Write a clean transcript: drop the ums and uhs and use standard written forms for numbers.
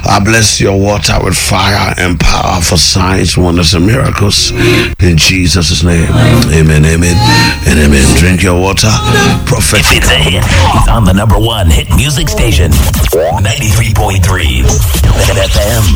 I bless your water with fire and power for signs, wonders, and miracles. In Jesus' name, amen, amen, and amen. Drink your water. Prophetic. If it's a hit, he's on the #1 hit music station, 93.3 FM.